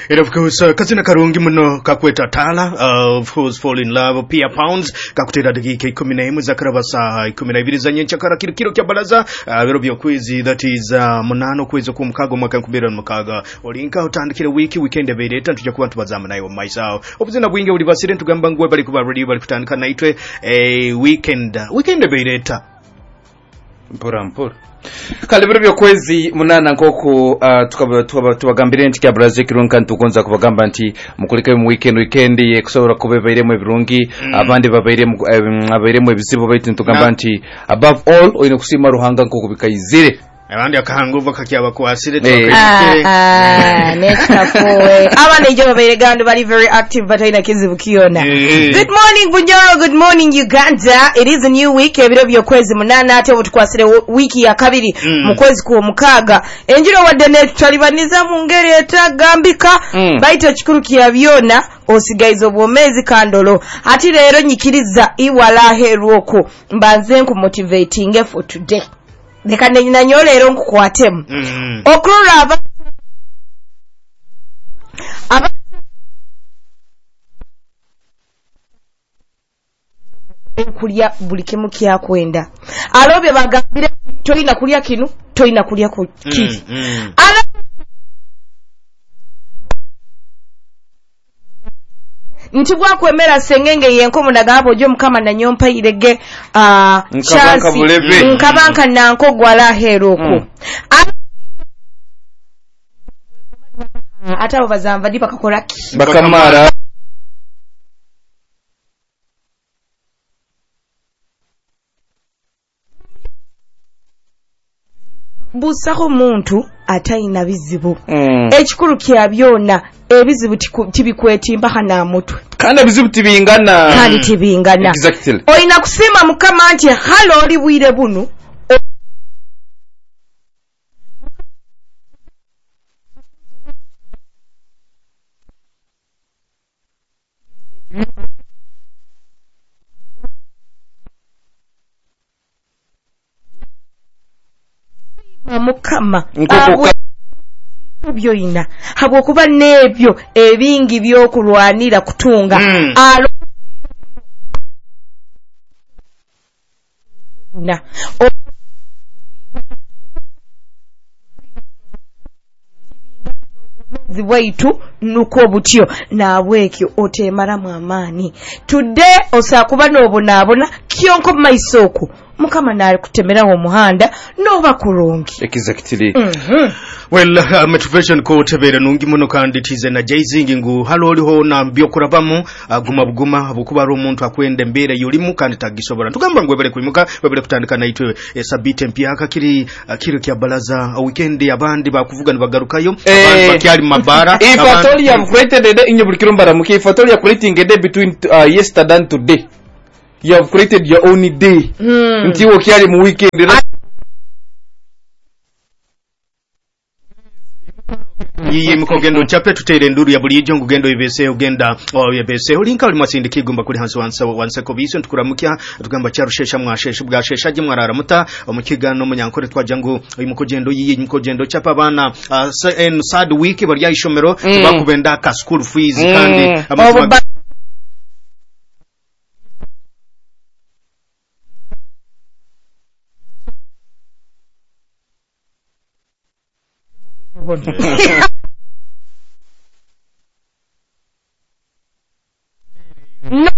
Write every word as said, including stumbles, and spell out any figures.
And of course, uh, kazina karungi muno kakweta tala, uh, of course, fall in love, pia pounds, kakutera dakika ikumi na imwe za karabasa, ikumi na ibiri za nyenchakara kiro kiro kya balaza, uh, vero byo kwezi, that is, uh, munano kwezi kumukago mwaka nkubira mukaga, olinka utandikire wiki, weekend ebireta, ntujja kuba ntubazama nayo maisao. Obuzina bwinge uli basire ntugamba ngwe bali kuba radio bali kutandika naitwe, eh, weekend, weekend ebireta. Mpora mpora. Kalibiro byo kwezi munana nkoko uh, tukaba tukaba tubagambire nti kya Brazil kirunka ntugonza kubagamba nti mukulike mu weekend weekend yekusobora kubebaire mu birungi mm. abandi babaire mu um, abaire mu bizibu baiti ntugamba nti above all oyine kusima ruhanga nkoko bikayizire abandi akahanguva kakyaba kwasire twakayite ah nekafuwe abana ijo babaire gandu bali very active but ina kizibu kiona. Good morning Bunyoro, good morning Uganda. It is a new week, ebiro byo kwezi munana ate obutukwasire wiki ya kabiri mu mm. kwezi ku mukaga enjiro wadde ne tutalibaniza mu ngeri etagambika mm. baita kikuru kya byona osigaizo bwomezi kandolo ati leero nyikiriza iwala herwoko mbanze nku motivating for today nekane nyina nyolero nkukwatemu mm. okurura aba aba kulya buli kimu kyakwenda alobe bagambire toina kulya kinu toina kulya ku kiki mm, mm. Ala nti bwakwemera sengenge yenko munagabo jo mukama na nyompa irege ah uh, chance nkabanka nanko gwala heroko mm. ata obazamba dipa kakola bakamara busaho muntu atayina bizibu mm. ekikuru kya byona ebizibu tibikwetimba kana mutwe kandi ebizibu tibingana kandi tibingana exactly oyina kusima mukama nti halo oli bwire bunu mukama byo ina habo kuba nebyo ebingi byo kulwanira kutunga mm. alo na o ziwaitu nuko butyo nabwekyo otemara mu amani today osakuba nobonabona kiyonko maisoku mukama nali kutemera wo muhanda noba kulungi exactly mhm well uh, motivation ko tebera nungi muno kandi tize na jayzingi ngu halo oliho na mbyo kurabamu uh, guma buguma abukuba ro muntu akwende mbere yulimu kandi tagisobora tugamba ngwe bere kuimuka bere kutandika naitwe eh, sabite mpyaka kiri uh, kiri kya balaza uh, weekend abandi bakuvuga nibagarukayo eh, abandi bakyali mabara ifatori ya created the inyo bulikirumbara muke ifatori ya creating a day between uh, yesterday and today. You have created your own day. Mm. Until you carry mu weekend. Yiye mukogendo chape tutere nduru ya bulijo ngugendo ibese ugenda o yebese ulinka uli masindi kigumba kuri hansi wansa wansa kobiso tukuramukia tugamba charushesha mwashesha bwashesha je mwarara muta omukigano munyankore twajangu uyu mukogendo yiye mukogendo chapa abana uh, en sad week bari yishomero mm. bakubenda ka school fees mm. kandi amazima no